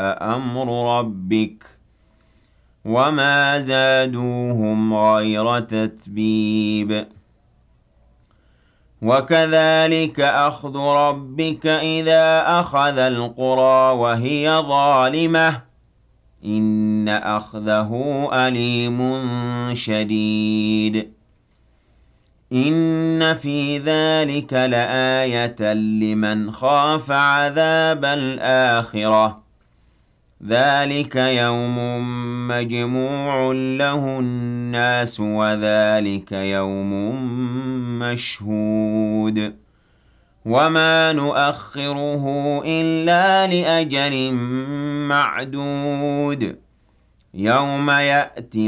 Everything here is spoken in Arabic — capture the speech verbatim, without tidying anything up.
جاء أمر ربك وما زادوهم غير تتبيب وكذلك أخذ ربك إذا أخذ القرى وهي ظالمة إن أخذه أليم شديد إن في ذلك لآية لمن خاف عذاب الآخرة ذلك يوم مجموع له الناس وذلك يوم مشهود وما نؤخره إلا لأجل معدود يوم يأتي